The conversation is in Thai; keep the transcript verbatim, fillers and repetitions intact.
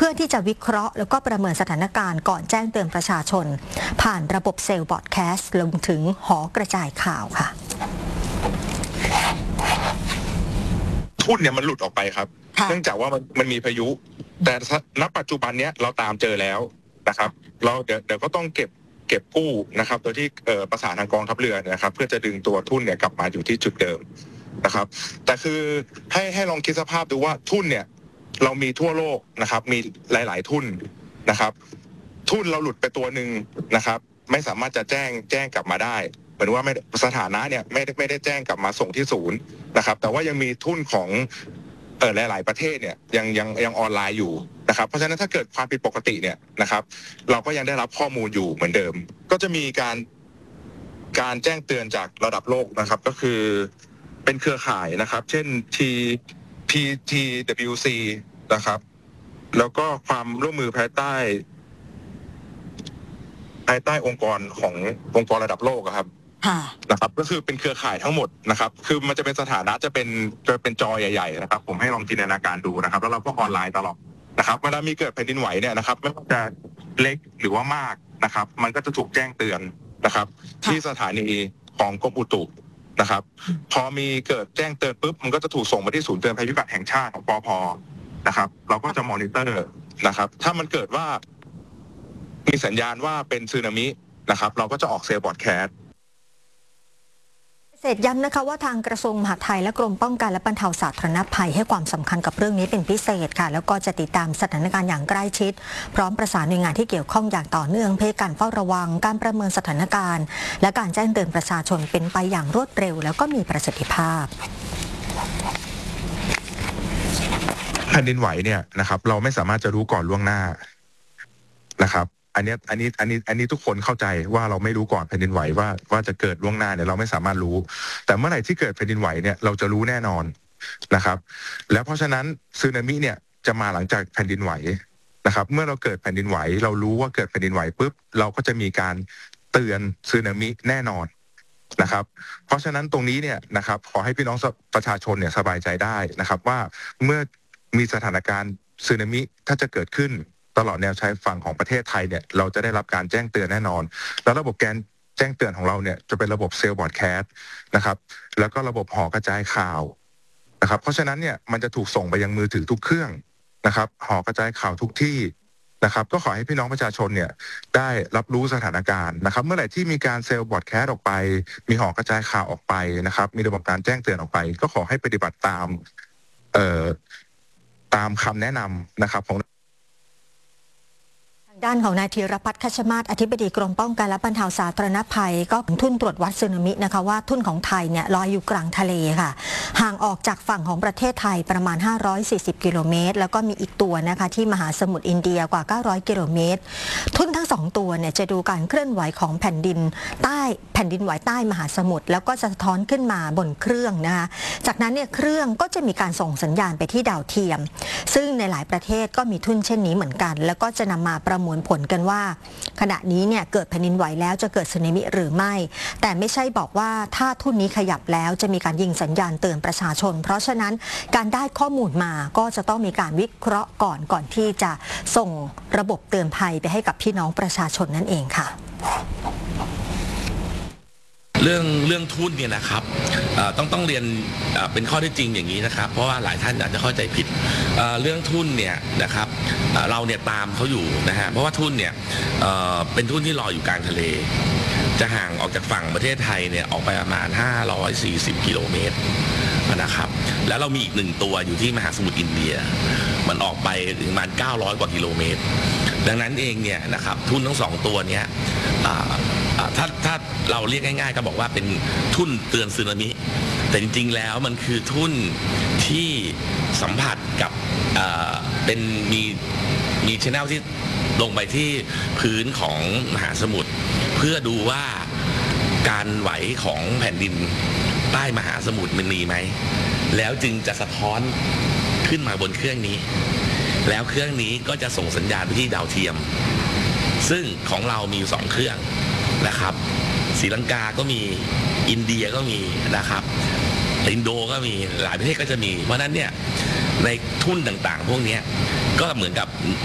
พื่อที่จะวิเคราะห์แล้วก็ประเมินสถานการณ์ก่อนแจ้งเตือนประชาชนผ่านระบบเซลล์บอร์ดแคสต์รวมถึงหอกระจายข่าวค่ะทุ่นเนี่ยมันหลุดออกไปครับเนื่องจากว่ามันมันมีพายุแต่ณปัจจุบันเนี้ยเราตามเจอแล้วนะครับเราเดี๋ยวเดี๋ยวก็ต้องเก็บเก็บกู้นะครับโดยที่เอ่อประสานทางกองทัพเรือนะครับเพื่อจะดึงตัวทุ่นเนี่ยกลับมาอยู่ที่จุดเดิมนะครับแต่คือให้ให้ลองคิดสภาพดูว่าทุ่นเนี่ยเรามีทั่วโลกนะครับมีหลายๆทุ่นนะครับทุ่นเราหลุดไปตัวหนึ่งนะครับไม่สามารถจะแจ้งแจ้งกลับมาได้เหมือนว่าไม่สถานะเนี่ยไม่ได้ไม่ได้แจ้งกลับมาส่งที่ศูนย์นะครับแต่ว่ายังมีทุ่นของเออหลายๆประเทศเนี่ยยังยังยังออนไลน์อยู่นะครับเพราะฉะนั้นถ้าเกิดความผิดปกติเนี่ยนะครับเราก็ยังได้รับข้อมูลอยู่เหมือนเดิมก็จะมีการการแจ้งเตือนจากระดับโลกนะครับก็คือเป็นเครือข่ายนะครับเช่น T พี ที ดับเบิลยู ซี นะครับแล้วก็ความร่วมมือภายใต้ภายใต้องค์กรขององค์กรระดับโลกครับนะครับก็คือเป็นเครือข่ายทั้งหมดนะครับคือมันจะเป็นสถานะจะเป็นจะเป็นจอใหญ่ๆนะครับผมให้ลองจินตนาการดูนะครับแล้วเราก็ออนไลน์ตลอดนะครับเวลามีเกิดแผ่นดินไหวเนี่ยนะครับไม่ว่าจะเล็กหรือว่ามากนะครับมันก็จะถูกแจ้งเตือนนะครับที่สถานีของกรมอุตุนะครับพอมีเกิดแจ้งเตือนปุ๊บมันก็จะถูกส่งมาที่ศูนย์เตือนภัยพิบัติแห่งชาติของปภ.นะครับเราก็จะมอนิเตอร์นะครับถ้ามันเกิดว่ามีสัญญาณว่าเป็นสึนามินะครับเราก็จะออกเซลล์บอร์ดแคสต์เสร็จย้ำนะคะว่าทางกระทรวงมหาดไทยและกรมป้องกันและบรรเทาสาธารณภัยให้ความสำคัญกับเรื่องนี้เป็นพิเศษค่ะแล้วก็จะติดตามสถานการณ์อย่างใกล้ชิดพร้อมประสานหน่วยงานที่เกี่ยวข้องอย่างต่อเนื่องเพื่อการเฝ้าระวังการประเมินสถานการณ์และการแจ้งเตือนประชาชนเป็นไปอย่างรวดเร็วแล้วก็มีประสิทธิภาพแผ่นดินไหวเนี่ยนะครับเราไม่สามารถจะรู้ก่อนล่วงหน้านะครับอันนี้อันนี้อันนี้อันนี้ทุกคนเข้าใจว่าเราไม่รู้ก่อนแผ่นดินไหวว่าว่าจะเกิดล่วงหน้าเนี่ยเราไม่สามารถรู้แต่เมื่อไหร่ที่เกิดแผ่นดินไหวเนี่ยเราจะรู้แน่นอนนะครับแล้วเพราะฉะนั้นสึนามิเนี่ยจะมาหลังจากแผ่นดินไหวนะครับเมื่อเราเกิดแผ่นดินไหวเรารู้ว่าเกิดแผ่นดินไหวปุ๊บเราก็จะมีการเตือนสึนามิแน่นอนนะครับเพราะฉะนั้นตรงนี้เนี่ยนะครับขอให้พี่น้องประชาชนเนี่ยสบายใจได้นะครับว่าเมื่อมีสถานการณ์สึนามิถ้าจะเกิดขึ้นตลอดแนวชายฝั่งของประเทศไทยเนี่ยเราจะได้รับการแจ้งเตือนแน่นอนแล้วระบบการแจ้งเตือนของเราเนี่ยจะเป็นระบบเซลล์บอร์ดแคสต์นะครับแล้วก็ระบบหอกระจายข่าวนะครับเพราะฉะนั้นเนี่ยมันจะถูกส่งไปยังมือถือทุกเครื่องนะครับหอกระจายข่าวทุกที่นะครับก็ขอให้พี่น้องประชาชนเนี่ยได้รับรู้สถานการณ์นะครับเมื่อไหร่ที่มีการเซลล์บอร์ดแคสต์ออกไปมีหอกระจายข่าวออกไปนะครับมีระบบการแจ้งเตือนออกไปก็ขอให้ปฏิบัติตามเอ่อตามคำแนะนำนะครับของด้านของนายธีรพัฒน์คัชมาศอธิบดีกรมป้องกันและบรรเทาสาธารณภัยก็ทุ่นตรวจวัดสึนามินะคะว่าทุ่นของไทยเนี่ยลอยอยู่กลางทะเลค่ะห่างออกจากฝั่งของประเทศไทยประมาณห้าร้อยสี่สิบกิโลเมตรแล้วก็มีอีกตัวนะคะที่มหาสมุทรอินเดียกว่าเก้าร้อยกิโลเมตรทุ่นทั้งสองตัวเนี่ยจะดูการเคลื่อนไหวของแผ่นดินใต้แผ่นดินไหวใต้มหาสมุทรแล้วก็จะสะท้อนขึ้นมาบนเครื่องนะคะจากนั้นเนี่ยเครื่องก็จะมีการส่งสัญญาณไปที่ดาวเทียมซึ่งในหลายประเทศก็มีทุ่นเช่นนี้เหมือนกันแล้วก็จะนำมาประมวลผลกันว่าขณะนี้เนี่ยเกิดแผ่นดินไหวแล้วจะเกิดสึนามิหรือไม่แต่ไม่ใช่บอกว่าถ้าทุ่นนี้ขยับแล้วจะมีการยิงสัญญาณเตือนประชาชนเพราะฉะนั้นการได้ข้อมูลมาก็จะต้องมีการวิเคราะห์ก่อนก่อนที่จะส่งระบบเตือนภัยไปให้กับพี่น้องประชาชนนั่นเองค่ะเรื่องเรื่องทุนเนี่ยนะครับต้องต้องเรียนเป็นข้อเท็จจริงอย่างนี้นะครับเพราะว่าหลายท่านอาจจะเข้าใจผิดเรื่องทุนเนี่ยนะครับเราเนี่ยตามเขาอยู่นะฮะเพราะว่าทุนเนี่ยเป็นทุนที่ลอยอยู่กลางทะเลจะห่างออกจากฝั่งประเทศไทยเนี่ยออกไปประมาณห้าร้อยสี่สิบกิโลเมตรนะครับแล้วเรามีอีกหนึ่งตัวอยู่ที่มหาสมุทรอินเดียมันออกไปถึงประมาณเก้าร้อยกว่ากิโลเมตรดังนั้นเองเนี่ยนะครับทุนทั้งสองตัวเนี้ยถ้าถ้าเราเรียกง่ายๆก็บอกว่าเป็นทุ่นเตือนสึนามิแต่จริงๆแล้วมันคือทุ่นที่สัมผัสกับเป็นมีมีช่องที่ลงไปที่พื้นของมหาสมุทรเพื่อดูว่าการไหวของแผ่นดินใต้มหาสมุทรมันมีไหมแล้วจึงจะสะท้อนขึ้นมาบนเครื่องนี้แล้วเครื่องนี้ก็จะส่งสัญญาณไปที่ดาวเทียมซึ่งของเรามีอยู่สองเครื่องนะครับศรีลังกาก็มีอินเดียก็มีนะครับอินโดก็มีหลายประเทศก็จะมีเพราะนั้นเนี่ยในทุ่นต่างๆพวกนี้ก็เหมือนกับ